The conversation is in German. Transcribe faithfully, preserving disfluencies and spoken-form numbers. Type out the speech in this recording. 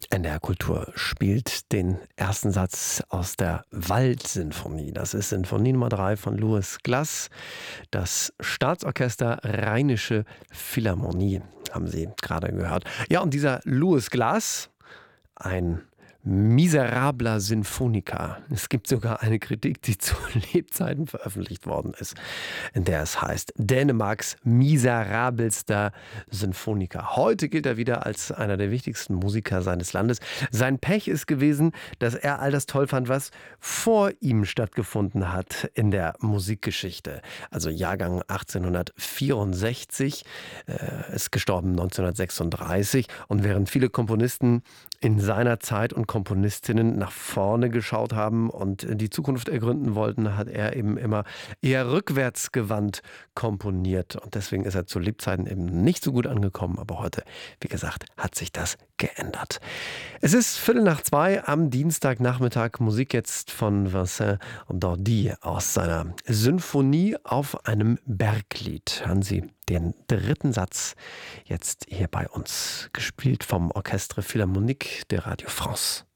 N D R Kultur spielt den ersten Satz aus der Waldsinfonie. Das ist Sinfonie Nummer drei von Louis Glass. Das Staatsorchester Rheinische Philharmonie, haben Sie gerade gehört. Ja, und dieser Louis Glass, ein miserabler Sinfoniker. Es gibt sogar eine Kritik, die zu Lebzeiten veröffentlicht worden ist, in der es heißt, Dänemarks miserabelster Sinfoniker. Heute gilt er wieder als einer der wichtigsten Musiker seines Landes. Sein Pech ist gewesen, dass er all das toll fand, was vor ihm stattgefunden hat in der Musikgeschichte. Also Jahrgang achtzehnhundertvierundsechzig, äh, ist gestorben neunzehnhundertsechsunddreißig. Und während viele Komponisten in seiner Zeit und Komponistinnen nach vorne geschaut haben und die Zukunft ergründen wollten, hat er eben immer eher rückwärtsgewandt komponiert. Und deswegen ist er zu Lebzeiten eben nicht so gut angekommen. Aber heute, wie gesagt, hat sich das geändert. Es ist Viertel nach zwei am Dienstagnachmittag. Musik jetzt von Vincent Dordy aus seiner Sinfonie auf einem Berglied. Hören Sie den dritten Satz jetzt hier bei uns, gespielt vom Orchestre Philharmonique de Radio France.